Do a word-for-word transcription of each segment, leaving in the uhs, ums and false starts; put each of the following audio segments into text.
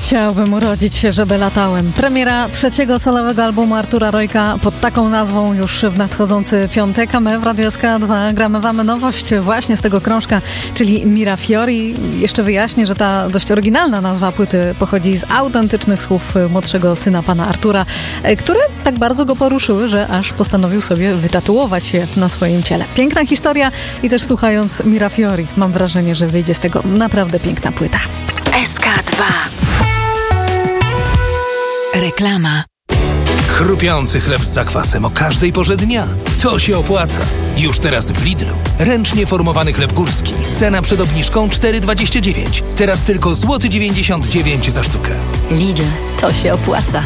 Chciałbym urodzić się, żeby latałem. Premiera trzeciego solowego albumu Artura Rojka pod taką nazwą już w nadchodzący piątek, a my w Radio S K dwa gramy wam nowość właśnie z tego krążka, czyli Mirafiori. Jeszcze wyjaśnię, że ta dość oryginalna nazwa płyty pochodzi z autentycznych słów młodszego syna pana Artura, które tak bardzo go poruszyły, że aż postanowił sobie wytatuować je na swoim ciele. Piękna historia i też słuchając Mirafiori mam wrażenie, że wyjdzie z tego naprawdę piękna płyta. S K dwa. Reklama. Chrupiący chleb z zakwasem o każdej porze dnia. To się opłaca. Już teraz w Lidlu. Ręcznie formowany chleb górski. Cena przed obniżką cztery dwadzieścia dziewięć. Teraz tylko złoty dziewięćdziesiąt dziewięć za sztukę. Lidl. To się opłaca.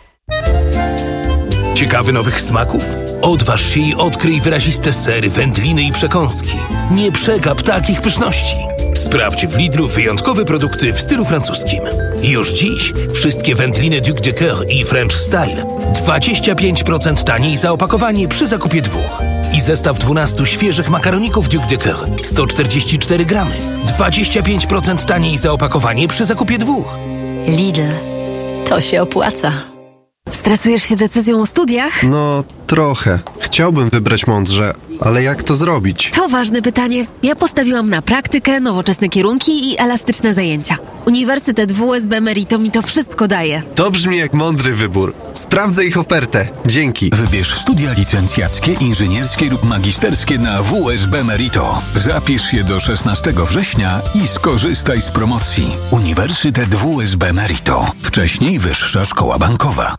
Ciekawy nowych smaków? Odważ się i odkryj wyraziste sery, wędliny i przekąski. Nie przegap takich pyszności. Sprawdź w Lidlu wyjątkowe produkty w stylu francuskim. Już dziś wszystkie wędliny Duc de Coeur i French Style dwadzieścia pięć procent taniej za opakowanie przy zakupie dwóch. I zestaw dwunastu świeżych makaroników Duc de Coeur sto czterdzieści cztery gramy. dwadzieścia pięć procent taniej za opakowanie przy zakupie dwóch. Lidl. To się opłaca. Stresujesz się decyzją o studiach? No, trochę. Chciałbym wybrać mądrze, ale jak to zrobić? To ważne pytanie. Ja postawiłam na praktykę, nowoczesne kierunki i elastyczne zajęcia. Uniwersytet W S B Merito mi to wszystko daje. To brzmi jak mądry wybór. Sprawdzę ich ofertę. Dzięki. Wybierz studia licencjackie, inżynierskie lub magisterskie na W S B Merito. Zapisz się do szesnastego września i skorzystaj z promocji. Uniwersytet W S B Merito. Wcześniej Wyższa Szkoła Bankowa.